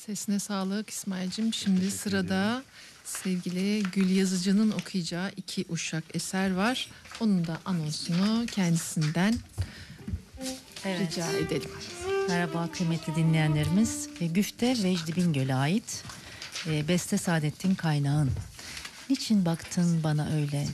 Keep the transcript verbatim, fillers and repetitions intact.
Sesine sağlık İsmail'cim. Şimdi sırada sevgili Gül Yazıcı'nın okuyacağı iki uşak eser var. Onun da anonsunu kendisinden Evet. rica edelim. Merhaba kıymetli dinleyenlerimiz. E, Güfte Vecdi Bingöl'e ait. E, beste Saadettin Kaynağ'ın. Niçin baktın bana öyle